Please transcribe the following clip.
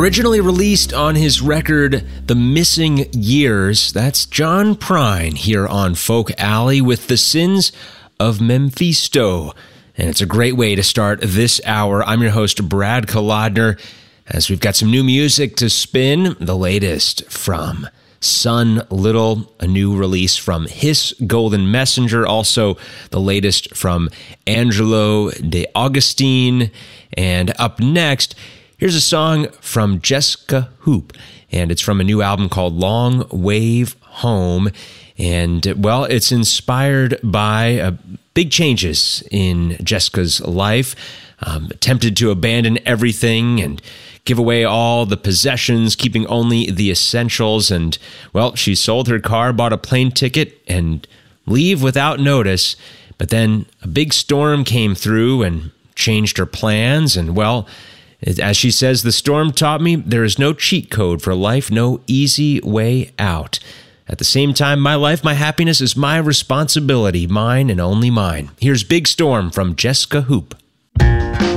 Originally released on his record, The Missing Years, that's John Prine here on Folk Alley with The Sins of Memphisto. And it's a great way to start this hour. I'm your host, Brad Kolodner, as we've got some new music to spin. The latest from Sun Little, a new release from Hiss Golden Messenger, also the latest from Angelo De Augustine. And up next, here's a song from Jessica Hoop, and it's from a new album called Long Wave Home. And, well, it's inspired by big changes in Jessica's life, attempted to abandon everything and give away all the possessions, keeping only the essentials. And, well, she sold her car, bought a plane ticket, and leave without notice. But then a big storm came through and changed her plans. And, well, as she says, the storm taught me there is no cheat code for life, no easy way out. At the same time, my life, my happiness is my responsibility, mine and only mine. Here's Big Storm from Jessica Hoop.